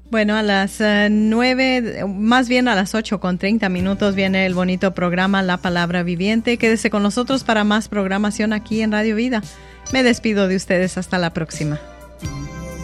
Bueno, a las 9, más bien a las 8:30 viene el bonito programa La Palabra Viviente. Quédese con nosotros para más programación aquí en Radio Vida. Me despido de ustedes hasta la próxima.